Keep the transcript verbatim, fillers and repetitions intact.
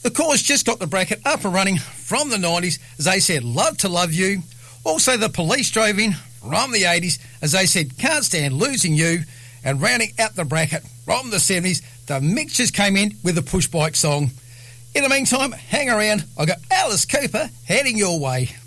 The Cause just got the bracket up and running from the nineties, as they said, Love to Love You. Also, the Police drove in from the eighties, as they said, Can't Stand Losing You. And rounding out the bracket from the seventies, the Mixtures came in with the Push Bike song. In the meantime, hang around. I've got Alice Cooper heading your way.